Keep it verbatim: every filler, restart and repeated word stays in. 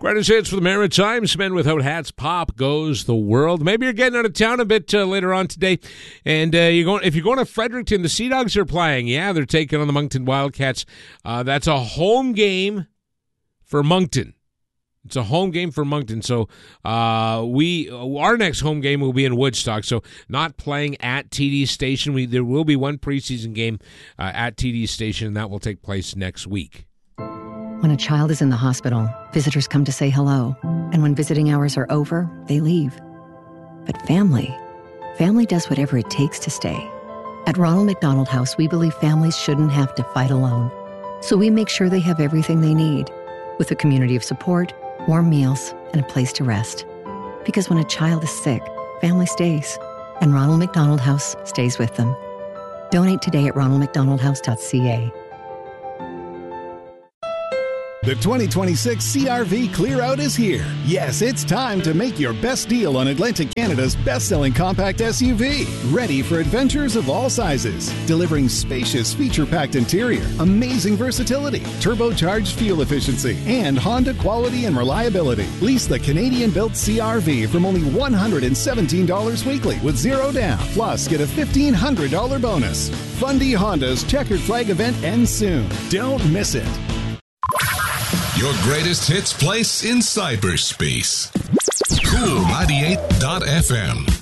Greatest hits for the Maritimes. Men Without Hats. Pop Goes the World. Maybe you're getting out of town a bit uh, later on today, and uh, you're going. If you're going to Fredericton, the Sea Dogs are playing. Yeah, they're taking on the Moncton Wildcats. Uh, that's a home game for Moncton. It's a home game for Moncton. So uh, we our next home game will be in Woodstock. So not playing at T D Station. We there will be one preseason game uh, at T D Station, and that will take place next week. When a child is in the hospital, visitors come to say hello. And when visiting hours are over, they leave. But family, family does whatever it takes to stay. At Ronald McDonald House, we believe families shouldn't have to fight alone. So we make sure they have everything they need, with a community of support, warm meals, and a place to rest. Because when a child is sick, family stays. And Ronald McDonald House stays with them. Donate today at ronald mcdonald house dot c a. The twenty twenty-six C R V Clear Out is here. Yes, it's time to make your best deal on Atlantic Canada's best-selling compact S U V. Ready for adventures of all sizes. Delivering spacious, feature-packed interior, amazing versatility, turbocharged fuel efficiency, and Honda quality and reliability. Lease the Canadian-built C R V from only one hundred seventeen dollars weekly with zero down. Plus, get a fifteen hundred dollars bonus. Fundy Honda's Checkered Flag event ends soon. Don't miss it. Your greatest hits place in cyberspace. Cool ninety-eight dot f m.